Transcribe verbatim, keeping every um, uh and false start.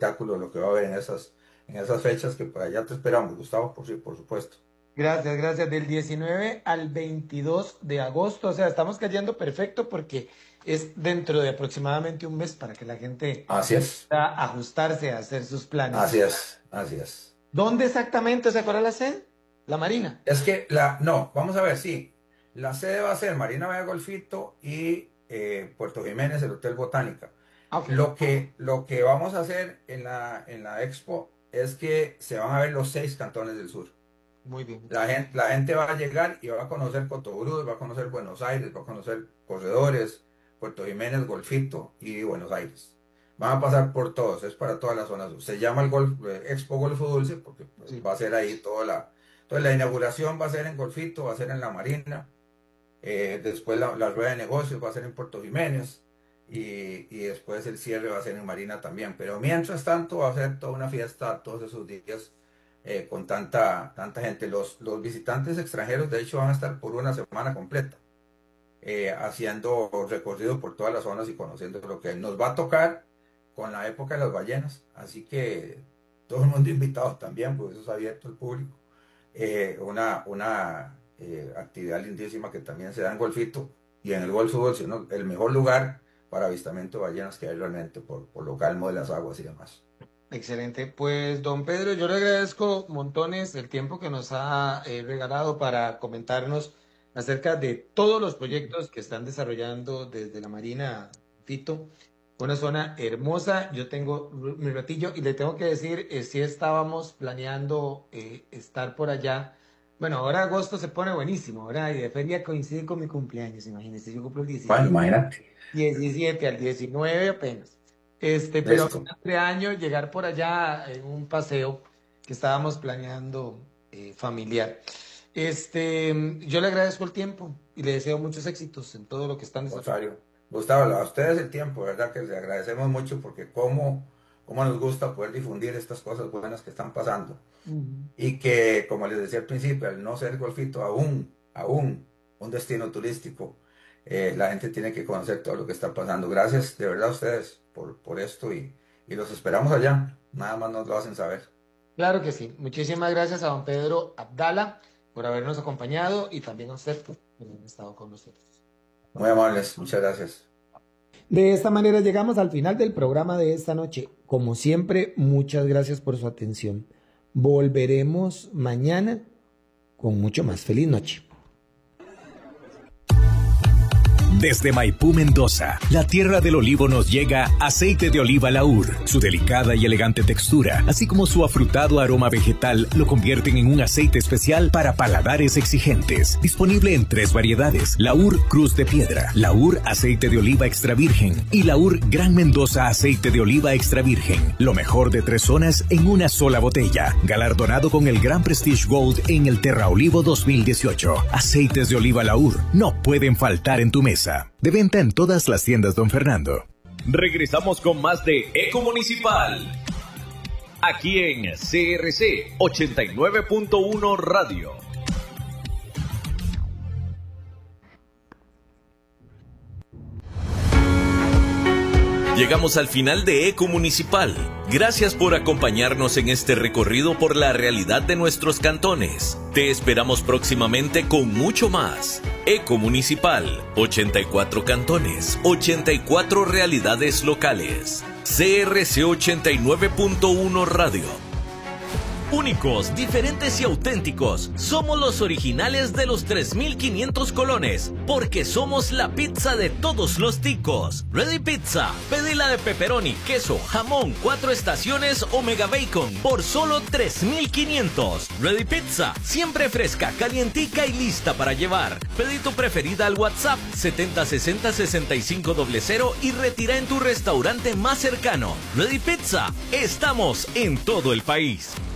espectáculo lo que va a haber en esas, en esas fechas, que por allá te esperamos, Gustavo, por, sí, por supuesto. Gracias, gracias. Del diecinueve al veintidós de agosto, o sea, estamos cayendo perfecto porque es dentro de aproximadamente un mes para que la gente Así es, pueda ajustarse a hacer sus planes. así es, así es. ¿Dónde exactamente se acuerda la sede? La Marina. Es que la, no, vamos a ver, sí, la sede va a ser Marina Vega Golfito y eh, Puerto Jiménez, el Hotel Botánica. Ah, ok. Lo que, lo que vamos a hacer en la, en la expo es que se van a ver los seis cantones del sur. Muy bien. La gente, la gente va a llegar y va a conocer Cotobruz, va a conocer Buenos Aires, va a conocer Corredores, Puerto Jiménez, Golfito y Buenos Aires. Van a pasar por todos, es para todas las zonas. Se llama el Golf, eh, Expo Golfo Dulce porque pues, Sí. va a ser ahí toda la... Entonces la inauguración va a ser en Golfito, va a ser en la Marina, eh, después la, la rueda de negocios va a ser en Puerto Jiménez y, y después el cierre va a ser en Marina también. Pero mientras tanto va a ser toda una fiesta todos esos días. Eh, con tanta, tanta gente. Los, los visitantes extranjeros, de hecho, van a estar por una semana completa, eh, haciendo recorrido por todas las zonas y conociendo lo que nos va a tocar con la época de las ballenas. Así que todo el mundo invitado también, porque eso es abierto al público. Eh, una una eh, actividad lindísima que también se da en Golfito y en el Golfo Dulce, ¿no? El mejor lugar para avistamiento de ballenas que hay realmente por, por lo calmo de las aguas y demás. Excelente. Pues, don Pedro, yo le agradezco montones el tiempo que nos ha eh, regalado para comentarnos acerca de todos los proyectos que están desarrollando desde la Marina Fito. Una zona hermosa. Yo tengo mi ratillo y le tengo que decir, eh, si estábamos planeando eh, estar por allá. Bueno, ahora agosto se pone buenísimo, ¿verdad? Y de feria coincide con mi cumpleaños, imagínense, yo cumplo el Bueno, diecisiete, imagínate. diecisiete al diecinueve apenas. Este, pero Esto. este año llegar por allá en un paseo que estábamos planeando eh, familiar. Este, yo le agradezco el tiempo y le deseo muchos éxitos en todo lo que están desarrollando. Rosario. Gustavo, a ustedes el tiempo, ¿verdad? Que les agradecemos mucho porque cómo, cómo nos gusta poder difundir estas cosas buenas que están pasando. Ujú. Y que, como les decía al principio, al no ser Golfito aún, aún un destino turístico, eh, la gente tiene que conocer todo lo que está pasando. Gracias de verdad a ustedes por, por esto y, y los esperamos allá. Nada más nos lo hacen saber. Claro que sí. Muchísimas gracias a don Pedro Abdala por habernos acompañado y también a usted por haber estado con nosotros. Muy amables, muchas gracias. De esta manera llegamos al final del programa de esta noche. Como siempre, muchas gracias por su atención. Volveremos mañana con mucho más. Feliz noche. Desde Maipú, Mendoza, la tierra del olivo, nos llega aceite de oliva Laur. Su delicada y elegante textura, así como su afrutado aroma vegetal, lo convierten en un aceite especial para paladares exigentes. Disponible en tres variedades: Laur Cruz de Piedra, Laur Aceite de Oliva Extra Virgen y Laur Gran Mendoza Aceite de Oliva Extra Virgen. Lo mejor de tres zonas en una sola botella. Galardonado con el Gran Prestige Gold en el Terra Olivo dos mil dieciocho. Aceites de oliva Laur no pueden faltar en tu mesa. De venta en todas las tiendas Don Fernando. Regresamos con más de Eco Municipal. Aquí en C R C ochenta y nueve punto uno Radio. Llegamos al final de Eco Municipal. Gracias por acompañarnos en este recorrido por la realidad de nuestros cantones. Te esperamos próximamente con mucho más. Eco Municipal, ochenta y cuatro cantones, ochenta y cuatro realidades locales. C R C ochenta y nueve punto uno Radio. Únicos, diferentes y auténticos. Somos los originales de los tres mil quinientos colones, porque somos la pizza de todos los ticos. Ready Pizza, pedila de pepperoni, queso, jamón, cuatro estaciones o mega bacon por solo tres mil quinientos. Ready Pizza, siempre fresca, calientica y lista para llevar. Pedí tu preferida al WhatsApp setenta sesenta sesenta y cinco cero cero y retira en tu restaurante más cercano. Ready Pizza, estamos en todo el país.